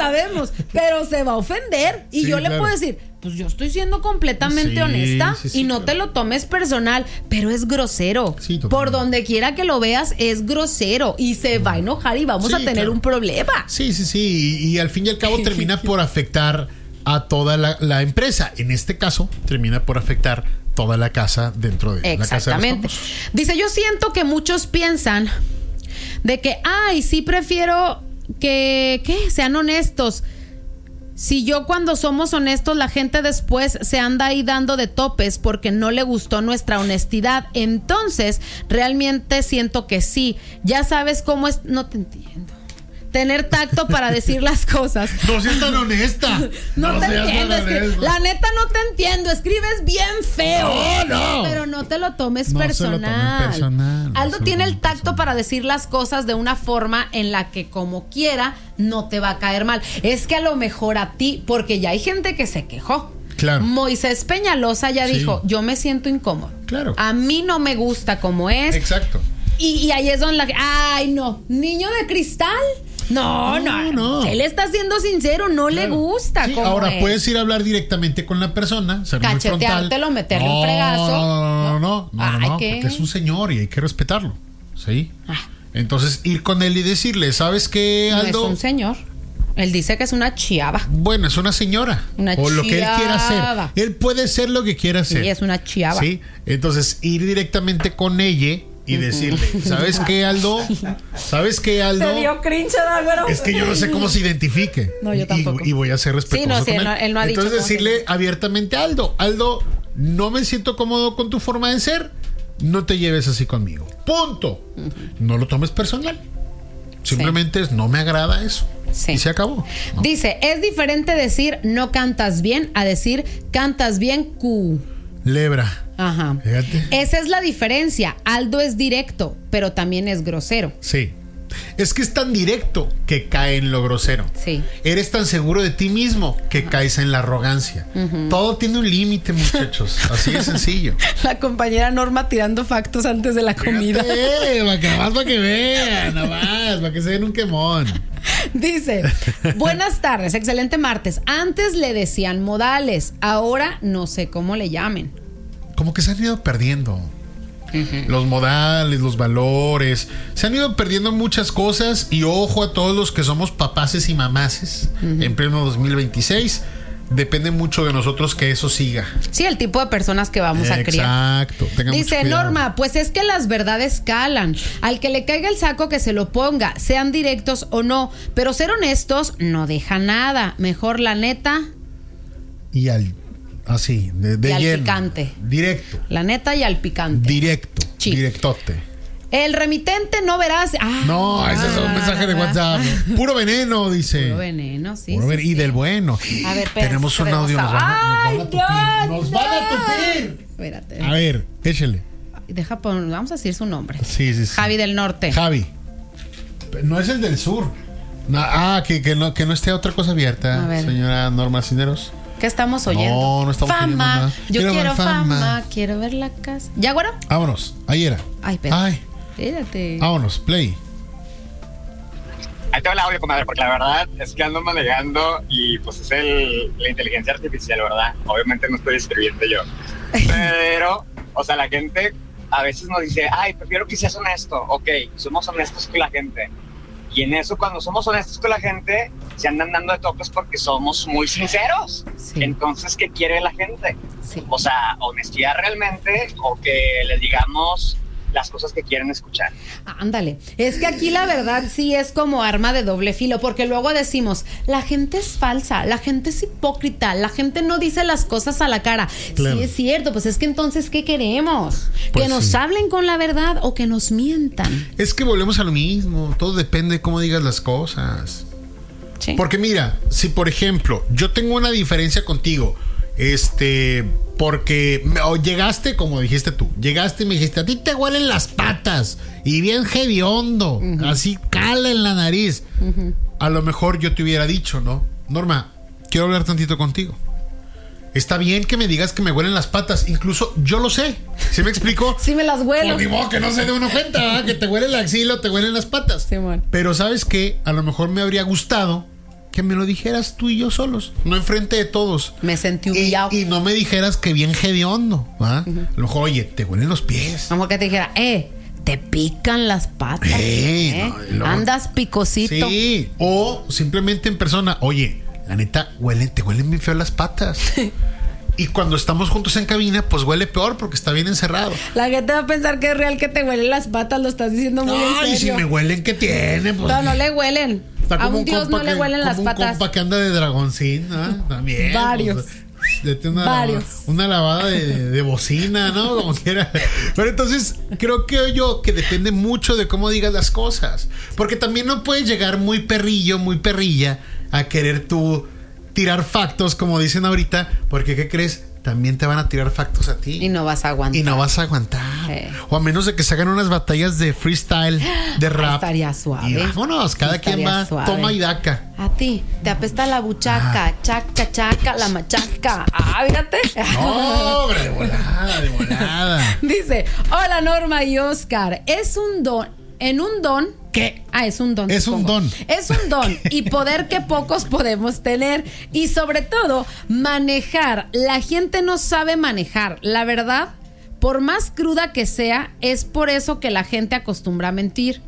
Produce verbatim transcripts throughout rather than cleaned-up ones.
sabemos, pero se va a ofender. Y sí, yo le claro. puedo decir, pues yo estoy siendo completamente Sí, honesta sí, sí, y no claro. te lo tomes personal, pero es grosero. Sí, totalmente. Por donde quiera que lo veas, es grosero y se va a enojar y vamos Sí, a tener claro. un problema. Sí, sí, sí. Y, y al fin y al cabo termina por afectar a toda la, la empresa. En este caso, termina por afectar toda la casa dentro de la casa de los Exactamente. famosos. Dice, yo siento que muchos piensan de que, ay, sí prefiero que, ¿qué? Sean honestos. Si yo cuando somos honestos, la gente después se anda ahí dando de topes porque no le gustó nuestra honestidad. Entonces, realmente siento que sí. Ya sabes cómo es... No te entiendo. Tener tacto para decir las cosas. No seas tan honesta. No, No te seas entiendo, tan es que honesta. la neta no te entiendo. Escribes bien feo. No, no. Pero no te lo tomes No se lo personal. tomen personal, no Aldo se lo tiene el tomen tacto personal. para decir las cosas de una forma en la que como quiera no te va a caer mal. Es que a lo mejor a ti, porque ya hay gente que se quejó. Claro. Moisés Peñalosa ya Sí. dijo, yo me siento incómodo. Claro. A mí no me gusta como es. Exacto. Y, y ahí es donde la... Ay, no. ¿Niño de cristal? No, no, No, no. Él está siendo sincero, no le Claro. gusta. Sí, cómo ahora es. puedes ir a hablar directamente con la persona, ser muy frontal. Cacheteártelo, meterle no, un fregazo. No, no, no, no, no, Ay, no, no, ¿qué? porque es un señor y hay que respetarlo, ¿sí? Ah. Entonces ir con él y decirle, ¿sabes qué, No es Aldo? un señor. Él dice que es una chiava. Bueno, es una señora. Una o lo que él quiera chiava. hacer. Él puede ser lo que quiera hacer. Sí, es una chiava. Sí, entonces ir directamente con ella y decirle, ¿sabes qué, Aldo? ¿Sabes qué, Aldo? Te dio cringe, Álvaro. Es que yo no sé cómo se identifique. No, yo Y- tampoco. Y, voy a ser respetuoso Sí, no, sí, con él no- él no ha dicho Entonces cómo se decirle dice. abiertamente a Aldo, Aldo, no me siento cómodo con tu forma de ser, no te lleves así conmigo. Punto. No lo tomes personal. Simplemente es, no me agrada eso. Sí. Y se acabó. ¿no? Dice, es diferente decir no cantas bien a decir cantas bien Q. Lebra. Ajá. Fíjate. Esa es la diferencia. Aldo es directo, pero también es grosero. Sí. Es que es tan directo que cae en lo grosero. Sí. Eres tan seguro de ti mismo que caes en la arrogancia. Todo tiene un límite, muchachos. Así de sencillo. La compañera Norma tirando factos antes de la comida. Fíjate, para que, nada más para que vean, nada más, para que se den un quemón. Dice, buenas tardes, excelente martes. Antes le decían modales, ahora no sé cómo le llamen. Como que se han ido perdiendo. Los modales, los valores. Se han ido perdiendo muchas cosas. Y ojo a todos los que somos papaces y mamaces en pleno dos mil veintiséis. Depende mucho de nosotros que eso siga. Sí, el tipo de personas que vamos a criar. Exacto. Tengan mucho Dice cuidado. Norma, pues es que las verdades calan. Al que le caiga el saco que se lo ponga, sean directos o no. Pero ser honestos no deja nada. Mejor la neta, Y al así, de, de Y al lleno. picante. Directo. la neta y al picante. Directo. Sí. Directote. El remitente no verás. Ah, No, ese es un mensaje de WhatsApp. Puro veneno, dice. Puro veneno, sí. Puro sí, veneno. Y sí. del bueno. A ver, espérense, tenemos un tenemos audio. Nos van a, Ay, nos van a no, tupir. Nos van a no. tupir. Espérate. A ver, échale. Deja pon- vamos a decir su nombre. Sí, sí, sí. Javi del Norte. Javi. No es el del sur. No, ah, que, que, no, que no esté otra cosa abierta, A ver. señora Norma Cineros. ¿Qué estamos oyendo? No, no estamos oyendo fama. nada. Yo Quiero quiero ver fama. fama. Quiero ver la casa. ¿Ya, güero? Vámonos. Ahí era. Ay, espérate. Ay, Espérate. vámonos. Play. Ahí te va el audio, comadre, porque la verdad es que ando manejando y pues es el, la inteligencia artificial, ¿verdad? Obviamente no estoy escribiendo yo. Pero, o sea, la gente a veces nos dice, ay, prefiero que seas honesto. Ok, somos honestos con la gente. Y en eso, cuando somos honestos con la gente, se andan dando de topes porque somos muy sinceros. Sí. Entonces, ¿qué quiere la gente? Sí. O sea, honestidad realmente o que les digamos las cosas que quieren escuchar. Ándale, es que aquí la verdad sí es como arma de doble filo, porque luego decimos, la gente es falsa, la gente es hipócrita, la gente no dice las cosas a la cara. Claro. Sí es cierto, pues es que entonces, ¿qué queremos? Pues ¿Que nos sí. hablen con la verdad o que nos mientan? Es que volvemos a lo mismo. Todo depende de cómo digas las cosas. Sí. Porque mira, si por ejemplo yo tengo una diferencia contigo, este, porque me- o llegaste, como dijiste tú, llegaste y me dijiste, a ti te huelen las patas y bien hediondo, así cala en la nariz. A lo mejor yo te hubiera dicho, ¿no? Norma, quiero hablar tantito contigo. Está bien que me digas que me huelen las patas, incluso yo lo sé. ¿Sí me explico? Sí me las huelo. Pues ni modo que no se dé uno cuenta, ¿verdad? Que te huele la axila o te huelen las patas. Simón. Pero ¿sabes qué? A lo mejor me habría gustado que me lo dijeras tú y yo solos, no enfrente de todos. Me sentí humillado. Y, y no me dijeras que bien hediondo, ¿va? Uh-huh. A lo mejor, oye, te huelen los pies. Vamos que te dijera, eh, te pican las patas. Hey, ¿eh? No, lo... Andas picosito. Sí, o simplemente en persona, oye, la neta, huelen, te huelen bien feo las patas. Y cuando estamos juntos en cabina, pues huele peor porque está bien encerrado. La gente va a pensar que es real que te huelen las patas, lo estás diciendo muy en serio. Ay, si me huelen, ¿qué tiene? Pues, no, no le huelen. A un Dios no que, le huelen las como patas. Un compa que anda de dragoncín, ¿no? También. Varios. Pues, una, Varios. Una lavada de, de, de bocina, ¿no? Como quiera. Pero entonces, creo que yo que depende mucho de cómo digas las cosas. Porque también no puedes llegar muy perrillo, muy perrilla a querer tú tirar factos, como dicen ahorita, porque ¿qué crees? También te van a tirar factos a ti. Y no vas a aguantar. Y no vas a aguantar. Eh. O a menos de que se hagan unas batallas de freestyle, de rap. Estaría suave. Y vámonos, cada sí, quien va, suave. toma y daca. A ti, te apesta la buchaca, ah. chaca, chaca, la machaca. Ah, fíjate. No, hombre, de volada, de volada. Dice, hola Norma y Oscar, es un don, en un don... ¿Qué? Ah, es un don. Es supongo. un don. Es un don y poder que pocos podemos tener. Y sobre todo, manejar. La gente no sabe manejar. La verdad, por más cruda que sea, es por eso que la gente acostumbra a mentir.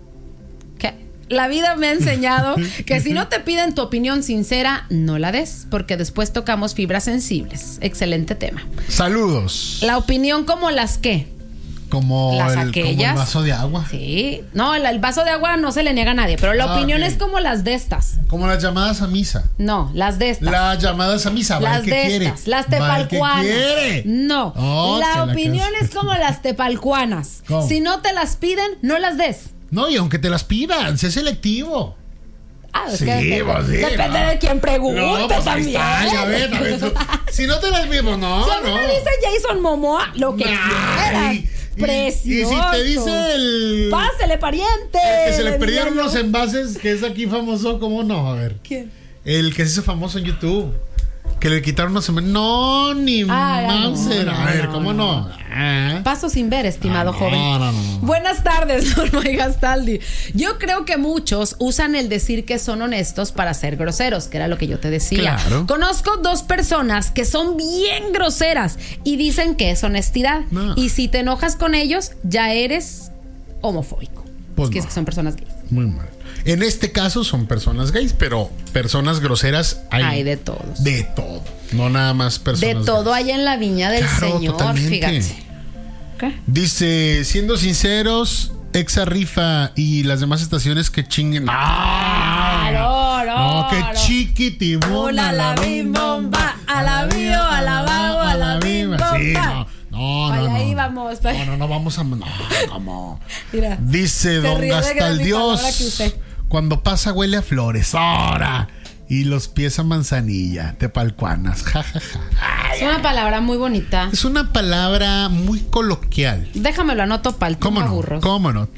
¿Qué? La vida me ha enseñado que si no te piden tu opinión sincera, no la des, porque después tocamos fibras sensibles. Excelente tema. Saludos. La opinión como las que... Como las el, aquellas. Como el vaso de agua. Sí. No, el, el vaso de agua no se le niega a nadie, pero la ah, opinión okay. es como las de estas. Como las llamadas a misa. No, las de estas. Las llamadas a misa. Las de de quiere. estas. Las tepalcuanas. Quiere. No. Oh, la opinión la es como las tepalcuanas. ¿Cómo? Si no te las piden, no las des. No, y aunque te las pidan, sé selectivo. Ah, es sí, que pues sí, depende no. de quién pregunte no, pues también. Ahí está, ya ves, a ver, si no te las vimos, no. Si a mí no. me dice Jason Momoa, lo que quieras. Precioso. Y, y si te dice el... Pásele, pariente. El que se le perdieron los envases, que es aquí famoso, ¿cómo no? A ver. ¿Quién? El que se hizo famoso en YouTube. Que le quitaron los envases. No, ni ah, Mauser. No, no, a ver, ¿cómo no? no? Ah. Paso sin ver, estimado ah, no, joven. No, no, no. Buenas tardes, Norma y Gastaldi. Yo creo que muchos usan el decir que son honestos para ser groseros, que era lo que yo te decía. Claro. Conozco dos personas que son bien groseras y dicen que es honestidad. No. Y si te enojas con ellos, ya eres homofóbico. Pues es que, no. es que son personas gays. Muy mal. En este caso son personas gays, pero personas groseras hay, hay de todos. De todo. No nada más personas De todo gays. hay en la viña del claro, Señor, totalmente. fíjate. ¿Qué? Dice, siendo sinceros, Exa rifa y las demás estaciones que chinguen. ¡Ah! No, no, no, que chiquitibuna. A la bim bomba, a la bio, a la vago, a la bim bomba. Sí, no. No, para no, ahí no. vamos. Para... No, no, no vamos a. No, ¿cómo? Mira, dice Don Gastaldios. Cuando pasa huele a flores. ¡Ahora! Y los pies a manzanilla, tepalcuanas. Ja, ja, ja. Ay, es una palabra muy bonita. Es una palabra muy coloquial. Déjamelo, anoto pal. ¿Cómo no? Burros. ¿Cómo no?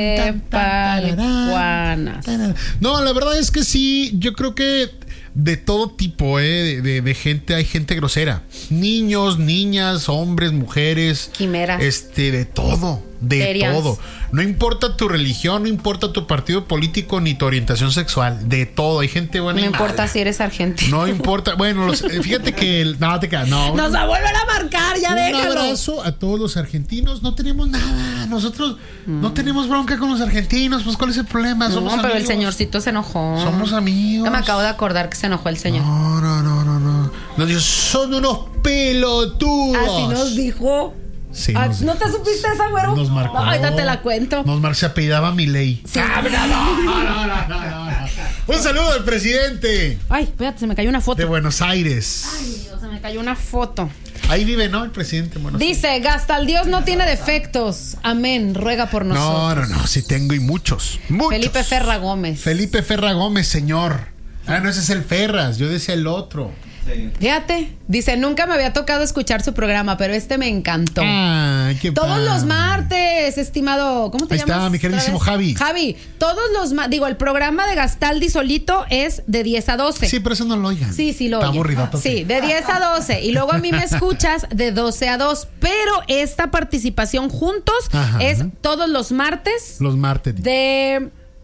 Tepalcuanas. No, la verdad es que sí. Yo creo que de todo tipo, ¿eh? De, de, de gente, hay gente grosera. Niños, niñas, hombres, mujeres. Quimeras. Este, de todo. De Ferias. todo. No importa tu religión, no importa tu partido político ni tu orientación sexual. De todo. Hay gente buena no y No importa mala. si eres argentino. No importa. Bueno, los, fíjate que el, no te quedas. No. Nos va a volver a marcar, ya un déjalo. Un abrazo a todos los argentinos. No tenemos nada. Nosotros mm. no tenemos bronca con los argentinos. Pues, ¿cuál es el problema? Somos no, pero amigos. El señorcito se enojó. Somos amigos. Que me acabo de acordar que se enojó el señor. No, no, no, no, no. Nos dijo, son unos pelotudos. Así nos dijo. Sí, ah, nos, ¿no te supiste esa, güero? Nos marcó. No, ahorita te la cuento. Nos mar, se apellidaba Milei. Sí. Ah, no, no, no, no, no, no. Un saludo al presidente. Ay, espérate, se me cayó una foto. De Buenos Aires. Ay, Dios, se me cayó una foto. Ahí vive, ¿no? El presidente. Bueno, dice, sí. Gastaldios no tiene defectos. Amén. Ruega por nosotros. No, no, no. Sí tengo y muchos. Muchos. Felipe Ferra Gómez. Felipe Ferra Gómez, señor. Ah, no, ese es el Ferras. Yo decía el otro. Sí. Fíjate, dice, nunca me había tocado escuchar su programa, pero este me encantó. Ah, qué todos padre. Los martes, estimado, ¿cómo te Ahí llamas? Ahí está, mi queridísimo Javi. Javi, todos los martes, digo, el programa de Gastaldi solito es de diez a doce. Sí, pero eso no lo oigan. Sí, sí lo Está oyen. aburrido. Sí, de diez a doce. Y luego a mí me escuchas de doce a dos. Pero esta participación juntos Ajá. es todos los martes. Los martes. De...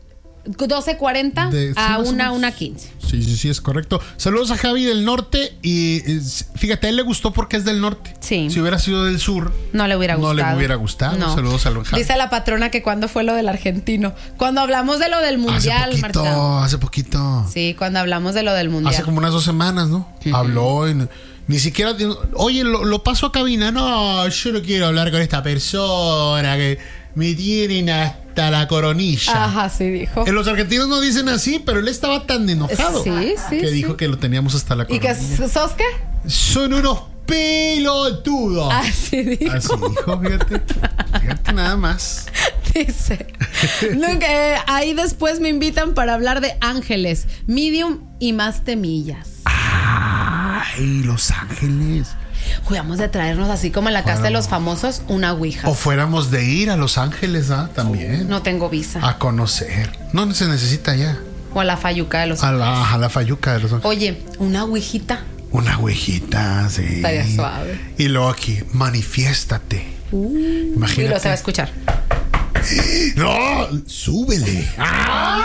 doce cuarenta De- sí, a más o una, menos. una quince. Sí, sí, sí, es correcto. Saludos a Javi del norte y eh, fíjate, a él le gustó porque es del norte. Sí. Si hubiera sido del sur, No le hubiera no gustado. le hubiera gustado. No. Saludos a Lon Javi. Dice la patrona que cuando fue lo del argentino. Cuando hablamos de lo del mundial, hace Marta. poquito, hace poquito. Sí, cuando hablamos de lo del mundial. Hace como unas dos semanas, ¿no? Ujú. Habló y ni siquiera, oye, lo, lo paso a cabina. No, yo no quiero hablar con esta persona que me tienen hasta la coronilla. Ajá, sí dijo. Eh, Los argentinos no dicen así, pero él estaba tan enojado Sí, sí, que sí. dijo que lo teníamos hasta la ¿Y que coronilla. sos qué? Son unos pelotudos. Así dijo. Así dijo, fíjate. Fíjate nada más. Dice. Nunca, eh, ahí después me invitan para hablar de ángeles, medium y más temillas. Ay, Los Ángeles. Jugamos de traernos así como en la casa de los famosos una ouija. O fuéramos de ir a Los Ángeles, ¿ah? También. No tengo visa. A conocer. No se necesita ya. O a la fayuca de los A la, a la fayuca de Los Ángeles. Oye, una ouijita. Una ouijita, sí. Estaría suave. Y luego aquí, manifiéstate. Uh, y Imagínate. lo se va a escuchar. No, súbele. ¡Ah!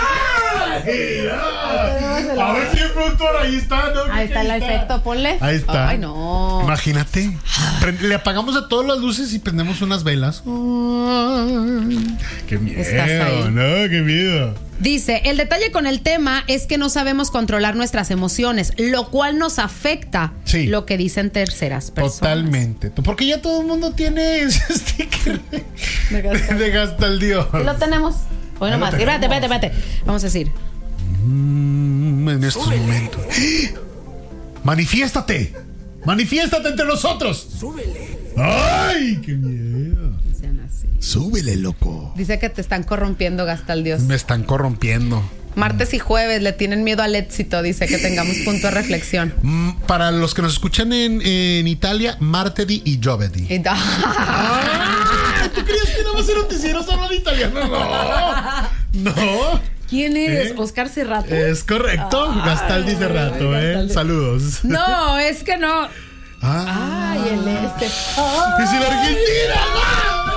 A ver si el productor ahí está, ¿no? Ahí está el efecto, ponle. Ahí está. Ay, no. Imagínate. Prende- Le apagamos a todas las luces y prendemos unas velas. Ay, qué miedo, Estás ahí. ¿no? Qué miedo. Dice, el detalle con el tema es que no sabemos controlar nuestras emociones, lo cual nos afecta Sí. lo que dicen terceras personas. Totalmente. Porque ya todo el mundo tiene ese sticker de, De Gasta. de Gasta el Dios. ¿Sí lo tenemos? Hoy Ya lo nomás. tenemos. Espérate, espérate, espérate. Vamos a decir. Mm, en estos momentos. Manifiéstate. Manifiéstate entre nosotros. Súbele. Ay, qué miedo. Sean así. Súbele, loco. Dice que te están corrompiendo, Gasta el Dios. Me están corrompiendo. Martes y jueves le tienen miedo al éxito, dice que tengamos punto de reflexión. Mm, para los que nos escuchan en, en Italia, martedì y giovedì. Y da- Ah, ¿tú creías que nada más era noticieros hablan italiano? No. No. ¿Quién eres? ¿Eh? Oscar Cerrato. Es correcto. Ay, Gastaldi Cerrato, ¿eh? Gastaldi. Saludos. No, es que no. Ah. Ay, el este. ¡Es en Argentina! ¡No!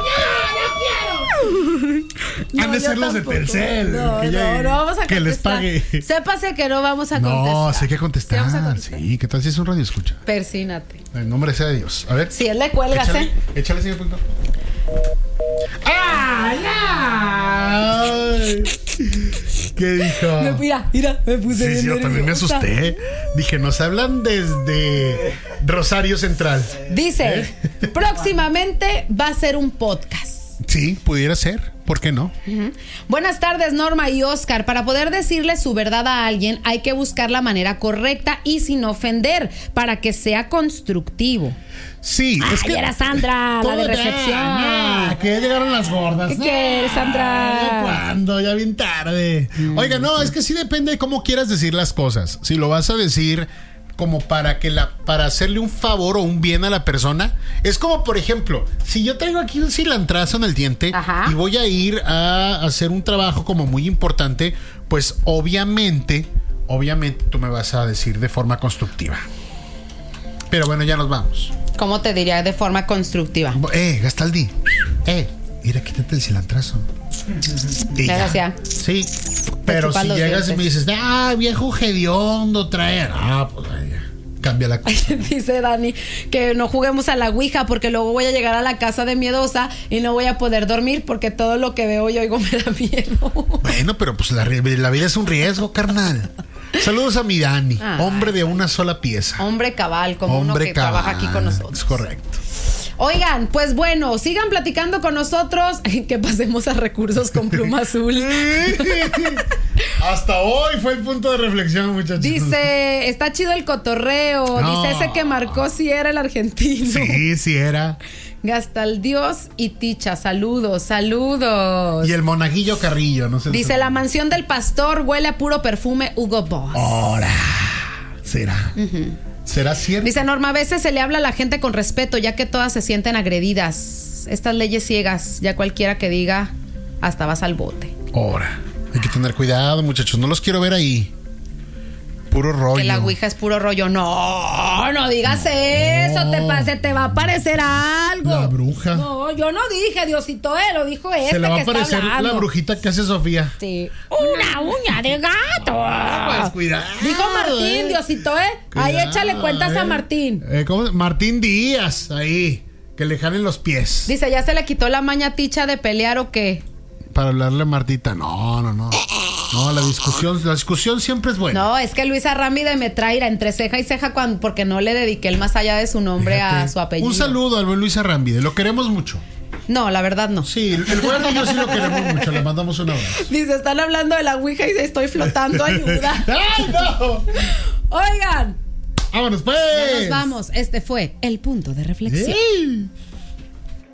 Han de yo ser los de tampoco. Telcel. No, que ya- no, no vamos a que les contestar. pague. Sépase que no vamos a contestar. No, sí hay que Sí, contestar. vamos a Sí, contestar. ¿qué tal si es un radio escucha? Persínate. En nombre sea de Dios. A ver. Si él le cuelgas, Échale, ¿eh? échale, señor productor. ¡Ay, ay! ¿Qué dijo? Me, mira, mira, me puse Sí, bien sí, yo también me nerviosa. asusté. Dije, nos hablan desde Rosario Central. Dice, ¿Eh? próximamente va a ser un podcast. Sí, pudiera ser. ¿Por qué no? Ujú. Buenas tardes, Norma y Oscar. Para poder decirle su verdad a alguien hay que buscar la manera correcta y sin ofender para que sea constructivo. Sí, es Ay, que. era Sandra, la de Todo- recepción. Ah, que ya llegaron las gordas. ¿Qué quieres, Sandra? ¿Ya cuándo? Ya bien tarde. Oiga, no, es que sí depende de cómo quieras decir las cosas. Si lo vas a decir como para que la para hacerle un favor o un bien a la persona, es como, por ejemplo, si yo traigo aquí un cilantrazo en el diente Ajá. y voy a ir a hacer un trabajo como muy importante, pues obviamente, obviamente tú me vas a decir de forma constructiva. Pero bueno, ya nos vamos. ¿Cómo te diría de forma constructiva? Eh, Gastaldi. Eh, mira, quítate el cilantrazo. Y ya. Gracias. Sí. Pero chupan si los llegas y dientes. me dices, ah, viejo hediondo traer. Ah, pues ahí ya. Cambia la cosa. Dice Dani que no juguemos a la ouija porque luego voy a llegar a la casa de miedosa y no voy a poder dormir porque todo lo que veo y oigo me da miedo. Bueno, pero pues la, la vida es un riesgo, carnal. Saludos a mi Dani, Ay. hombre de una sola pieza. Hombre cabal, como uno que cabal. trabaja aquí con nosotros. Es correcto. Oigan, pues bueno, sigan platicando con nosotros. Que pasemos a recursos con pluma azul. Hasta hoy fue el punto de reflexión, muchachos. Dice, está chido el cotorreo. No. Dice ese que marcó si era el argentino. Sí, sí era. Gastaldios y Ticha, saludos, saludos. Y el monaguillo Carrillo, no sé. Dice, la mansión del pastor huele a puro perfume Hugo Boss. Ahora, será. ¿Será cierto? Dice Norma, a veces se le habla a la gente con respeto, ya que todas se sienten agredidas. Estas leyes ciegas, ya cualquiera que diga, hasta vas al bote. Ahora, hay que tener cuidado, muchachos. No los quiero ver ahí. puro rollo. Que la ouija es puro rollo. No, no digas no. eso, te pase, te va a aparecer algo. La bruja. No, yo no dije, Diosito, eh, lo dijo este. Se le va a que aparecer está la brujita que hace Sofía. Sí. Una uña de gato. No, pues cuidado. Dijo Martín, Diosito, eh. Cuidado, ahí échale cuentas eh. a Martín. Eh, ¿cómo? Martín Díaz, ahí. Que le jalen los pies. Dice, ¿ya se le quitó la maña ticha de pelear o qué? Para hablarle a Martita. No, no, no. No, la discusión, la discusión siempre es buena. No, es que Luisa Rámide me trae entre ceja y ceja cuando, porque no le dediqué el más allá de su nombre Fíjate. a su apellido. Un saludo al buen Luisa Rámide. Lo queremos mucho. No, la verdad no. Sí, el bueno yo sí lo queremos mucho. Le mandamos un abrazo. Dice, están hablando de la ouija y estoy flotando. Ayuda. ¡Ay, no! Oigan. Vámonos, pues. Ya nos vamos. Este fue el punto de reflexión. Sí.